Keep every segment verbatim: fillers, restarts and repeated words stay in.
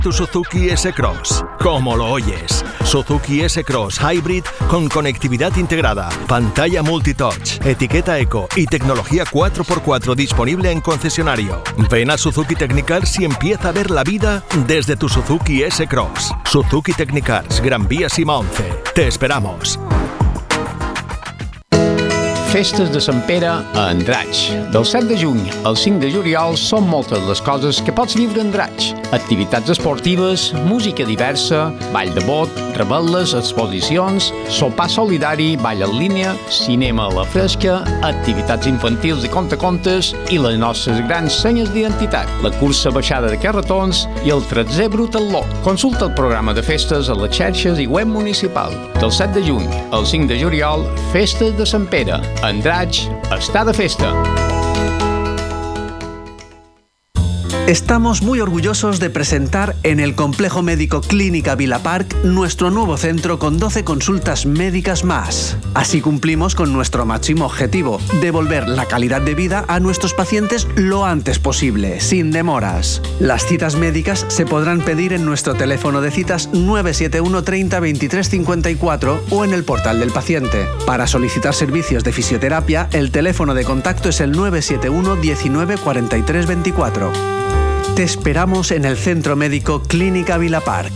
tu Suzuki S-Cross. Como lo oyes. Suzuki S-Cross Hybrid con conectividad integrada, pantalla multitouch, etiqueta eco y tecnología cuatro por cuatro disponible en concesionario. Ven a Suzuki Technicars y empieza a ver la vida desde tu Suzuki S-Cross. Suzuki Technicars, Gran Vía Sima once. Te esperamos. Festes de Sant Pere a Andratx. Del set de juny al cinc de juliol són moltes les coses que pots viure a Andratx. Activitats esportives, música diversa, ball de bot, revetles, exposicions, sopar solidari, ball en línia, cinema a la fresca, activitats infantils i contacontes i les nostres grans senyes d'identitat, la cursa baixada de carretons i el tretzè Brutal-Lo. Consulta el programa de festes a les xarxes i web municipal. Del set de juny al cinc de juliol, Festes de Sant Pere. Andratx està de festa. Estamos muy orgullosos de presentar en el Complejo Médico Clínica Villa Park nuestro nuevo centro con doce consultas médicas más. Así cumplimos con nuestro máximo objetivo, devolver la calidad de vida a nuestros pacientes lo antes posible, sin demoras. Las citas médicas se podrán pedir en nuestro teléfono de citas nueve siete uno treinta veintitrés cincuenta y cuatro o en el portal del paciente. Para solicitar servicios de fisioterapia, el teléfono de contacto es el nueve siete uno diecinueve cuarenta y tres veinticuatro. Te esperamos en el Centro Médico Clínica Villa Park.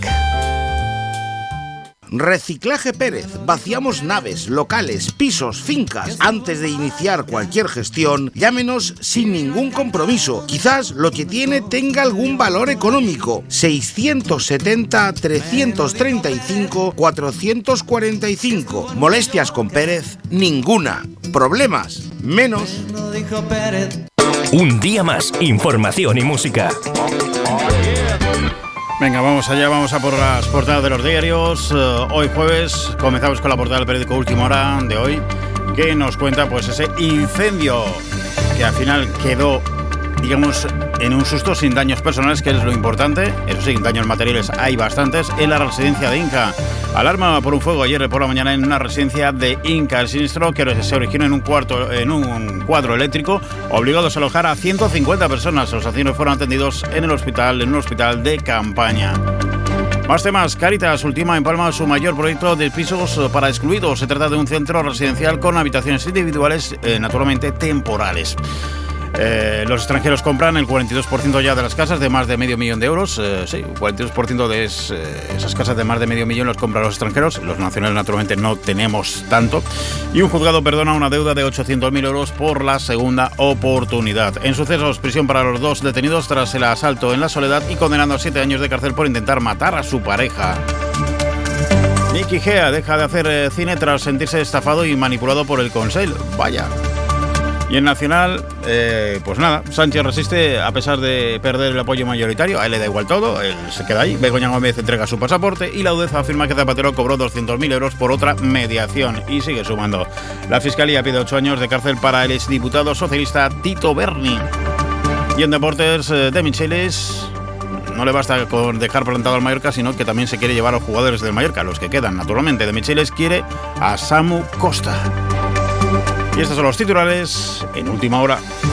Reciclaje Pérez. Vaciamos naves, locales, pisos, fincas. Antes de iniciar cualquier gestión, llámenos sin ningún compromiso. Quizás lo que tiene tenga algún valor económico. seiscientos setenta, trescientos treinta y cinco, cuatrocientos cuarenta y cinco. Molestias con Pérez, ninguna. Problemas, menos. Un día más, información y música. Venga, vamos allá, vamos a por las portadas de los diarios. Uh, hoy jueves comenzamos con la portada del periódico Última Hora de hoy, que nos cuenta pues ese incendio que al final quedó, digamos, en un susto, sin daños personales, que es lo importante. Eso sí, daños materiales hay bastantes en la residencia de Inca. Alarma por un fuego ayer por la mañana en una residencia de Inca. El sinistro que se originó en un, cuarto, en un cuadro eléctrico, obligados a alojar a ciento cincuenta personas. Los accidentes fueron atendidos en el hospital, en un hospital de campaña. Más temas. Cáritas ultima en Palma su mayor proyecto de pisos para excluidos. Se trata de un centro residencial con habitaciones individuales, eh, naturalmente temporales. Eh, los extranjeros compran el cuarenta y dos por ciento ya de las casas de más de medio millón de euros. Eh, sí, el cuarenta y dos por ciento de es, eh, esas casas de más de medio millón los compran los extranjeros. Los nacionales, naturalmente, no tenemos tanto. Y un juzgado perdona una deuda de ochocientos mil euros por la segunda oportunidad. En sucesos, prisión para los dos detenidos tras el asalto en La Soledad y condenando a siete años de cárcel por intentar matar a su pareja. Nicky Gea deja de hacer eh, cine tras sentirse estafado y manipulado por el Consell. Vaya. Y en Nacional, eh, pues nada, Sánchez resiste a pesar de perder el apoyo mayoritario. A él le da igual todo, él se queda ahí. Begoña Gómez entrega su pasaporte y la U D E Z afirma que Zapatero cobró doscientos mil euros por otra mediación y sigue sumando. La Fiscalía pide ocho años de cárcel para el exdiputado socialista Tito Berni. Y en deportes, eh, de Michelis no le basta con dejar plantado al Mallorca, sino que también se quiere llevar a los jugadores del Mallorca, los que quedan, naturalmente. De Michelis quiere a Samu Costa. Y estos son los titulares en Última Hora.